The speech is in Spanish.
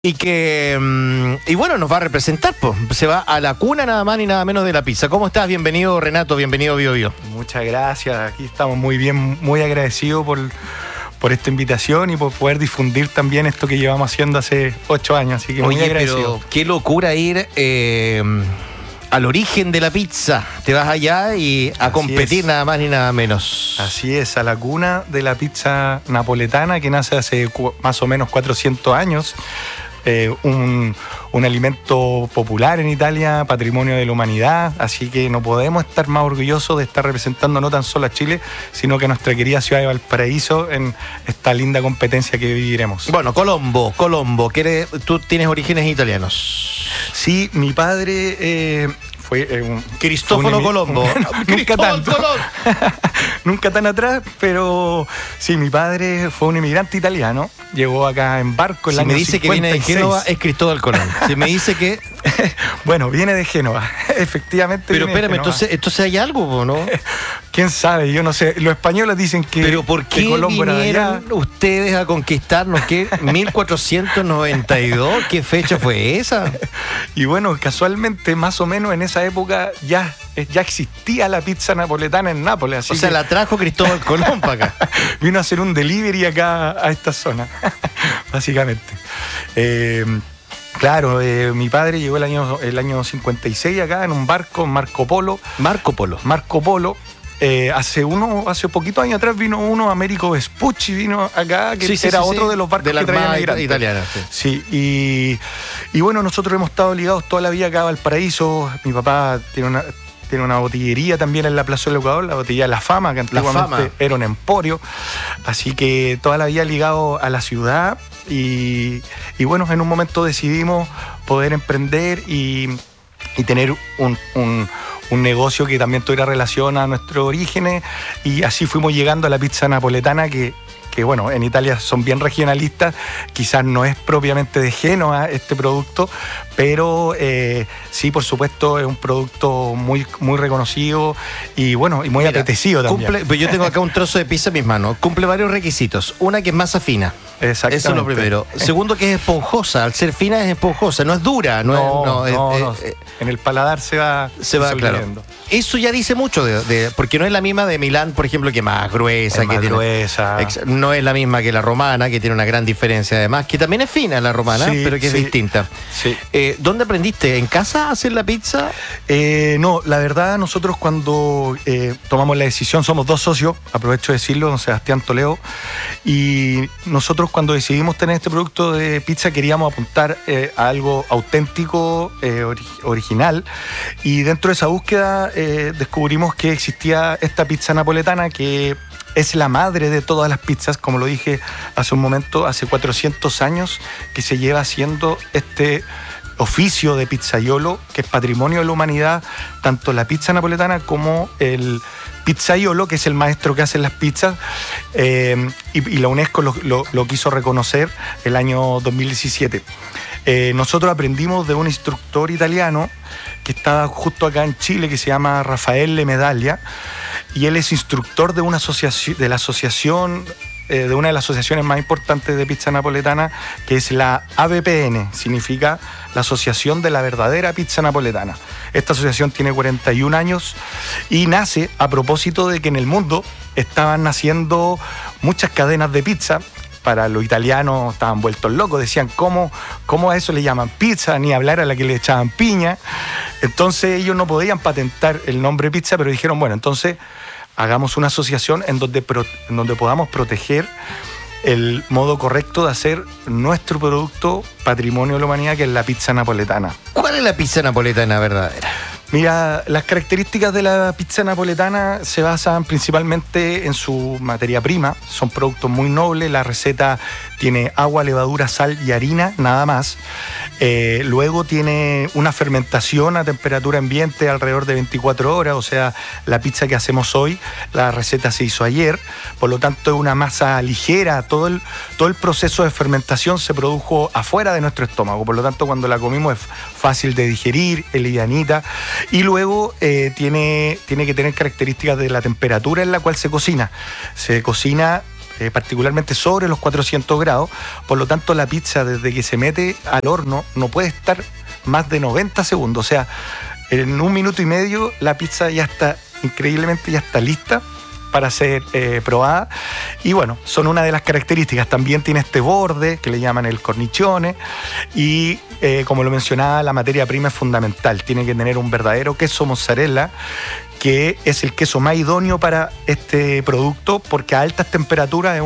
Y bueno, nos va a representar, pues. Se va a la cuna nada más ni nada menos de la pizza. ¿Cómo estás? Bienvenido, Renato, bienvenido, Bio Bio. Muchas gracias, aquí estamos muy bien, muy agradecidos por esta invitación y por poder difundir también esto que llevamos haciendo hace 8 años, así que muy agradecido. Pero qué locura ir al origen de la pizza. Te vas allá y a competir nada más ni nada menos. Así es, a la cuna de la pizza napoletana que nace hace más o menos 400 años. Un alimento popular en Italia, patrimonio de la humanidad, así que no podemos estar más orgullosos de estar representando no tan solo a Chile, sino que a nuestra querida ciudad de Valparaíso en esta linda competencia que viviremos. Bueno, Colombo, tú tienes orígenes italianos. Sí, mi padre fue Cristóforo Colombo. Nunca tanto. Nunca tan atrás, pero sí, mi padre fue un inmigrante italiano. Llegó acá en barco en el año 56. Si me dice que viene de Génova, es Cristóbal Colón. Si me dice que... Bueno, viene de Génova, efectivamente. Pero espérame, entonces hay algo, ¿no? ¿Quién sabe? Yo no sé. Los españoles dicen que... ¿Pero por qué vinieron ustedes a conquistarnos? ¿Qué? ¿1492? ¿Qué fecha fue esa? Y bueno, casualmente, más o menos en esa época ya existía la pizza napoletana en Nápoles. Así que la trajo Cristóbal Colón para acá. Vino a hacer un delivery acá a esta zona, básicamente. Claro, mi padre llegó el año 56 acá en un barco, Marco Polo. Hace poquitos años atrás vino uno, Américo Vespucci, vino acá, que era otro de los barcos que traían migrantes. Italiana. Sí, y bueno, nosotros hemos estado ligados toda la vida acá a Valparaíso. Mi papá tiene una botillería también en la Plaza del Ecuador, la botillería La Fama, que antiguamente era un emporio. Así que toda la vida ligado a la ciudad. Y bueno, en un momento decidimos poder emprender y tener un negocio que también tuviera relación a nuestros orígenes, y así fuimos llegando a la pizza napoletana que bueno, en Italia son bien regionalistas, quizás no es propiamente de Génova este producto, pero sí, por supuesto, es un producto muy, muy reconocido y bueno, y muy apetecido también. Yo tengo acá un trozo de pizza en mis manos, cumple varios requisitos. Una, que es masa fina. Exactamente. Eso es lo primero. Segundo, que es esponjosa. Al ser fina es esponjosa, no es dura. No. En el paladar se va claro. Eso ya dice mucho, porque no es la misma de Milán, por ejemplo, que es más gruesa. No es la misma que la romana, que tiene una gran diferencia además, que también es fina la romana, pero que es distinta. Sí. ¿Dónde aprendiste? ¿En casa a hacer la pizza? No, la verdad, nosotros cuando tomamos la decisión, somos 2 socios, aprovecho de decirlo, don Sebastián Toledo, y nosotros cuando decidimos tener este producto de pizza queríamos apuntar a algo auténtico, original, y dentro de esa búsqueda descubrimos que existía esta pizza napoletana que es la madre de todas las pizzas, como lo dije hace un momento, hace 400 años que se lleva haciendo este oficio de pizzaiolo, que es patrimonio de la humanidad, tanto la pizza napoletana como el pizzaiolo, que es el maestro que hace las pizzas, y la UNESCO lo quiso reconocer el año 2017. Nosotros aprendimos de un instructor italiano que estaba justo acá en Chile, que se llama Rafael Le Medaglia, y él es instructor de una asociación, de una de las asociaciones más importantes de pizza napoletana, que es la ABPN, significa la Asociación de la Verdadera Pizza Napoletana. Esta asociación tiene 41 años y nace a propósito de que en el mundo estaban naciendo muchas cadenas de pizza. Para los italianos estaban vueltos locos, decían ¿cómo a eso le llaman pizza? Ni hablar a la que le echaban piña. Entonces ellos no podían patentar el nombre pizza, pero dijeron, bueno, entonces hagamos una asociación en donde podamos proteger el modo correcto de hacer nuestro producto patrimonio de la humanidad, que es la pizza napoletana. ¿Cuál es la pizza napoletana verdadera? Mira, las características de la pizza napoletana se basan principalmente en su materia prima. Son productos muy nobles. La receta tiene agua, levadura, sal y harina, nada más. Luego tiene una fermentación a temperatura ambiente alrededor de 24 horas. O sea, la pizza que hacemos hoy, la receta se hizo ayer. Por lo tanto, es una masa ligera. Todo el proceso de fermentación se produjo afuera de nuestro estómago. Por lo tanto, cuando la comimos es fácil de digerir, es livianita. Y luego tiene que tener características de la temperatura en la cual se cocina. Se cocina particularmente sobre los 400 grados. Por lo tanto, la pizza desde que se mete al horno no puede estar más de 90 segundos. O sea, en 1 minuto y medio la pizza ya está, increíblemente ya está lista para ser probada. Y bueno, son una de las características. También tiene este borde que le llaman el cornichone. Y como lo mencionaba, la materia prima es fundamental. Tiene que tener un verdadero queso mozzarella, que es el queso más idóneo para este producto, porque a altas temperaturas es